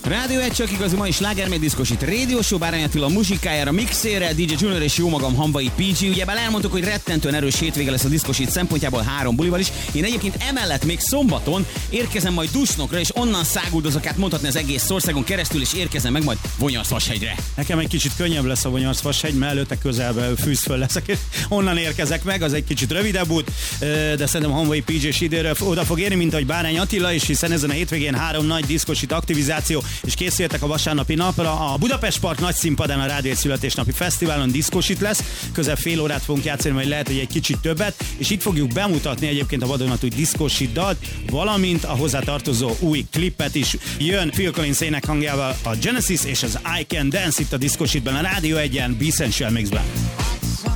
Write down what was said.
Rádió 1 csak igazi, ma is slágermédiszkosít Radio Show, Bárány Attila muzsikájára, mixére, DJ Junior és jó magam Hamvai PG. Ugyebár elmondtuk, hogy rettentően erős hétvége lesz a diszkosít szempontjából 3 bulival is. Én egyébként emellett még szombaton érkezem majd Dusnokra, és onnan száguldozok át mondhatni az egész országon keresztül, és érkezem meg majd Vonyarszvashegyre. Nekem egy kicsit könnyebb lesz a Vonyarszvashegy, mert előtte közelben fűzföl leszek, és onnan érkezek meg, az egy kicsit rövidebb út, de szerintem Hamvai PG-s időre oda fog érni, mint ahogy Bárány Attila is, hiszen ezen a hétvégén 3 nagy diszkosít aktivizáció, és készültek a vasárnapi napra. A Budapest Park nagy színpadán a Rádió születésnapi fesztiválon diszkosít lesz, közel fél órát fogunk játszani, vagy lehet, hogy egy kicsit többet, és itt fogjuk bemutatni egyébként a vadonatúj diszkosít dalt, valamint a hozzátartozó új klippet is. Jön Phil Collins énekhangjával a Genesis és az I Can Dance itt a diszkosítban, a Rádió 1-en, Be Essential Mixben.